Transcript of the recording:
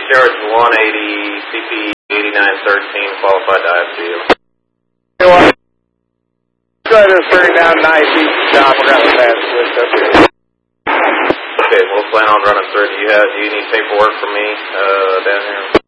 discharge 180, CP 8913, qualified to IFCU. Try to bring down 90 stop. We're going to pass switch up here. Okay, we'll plan on running through. Do you need paperwork from me down here?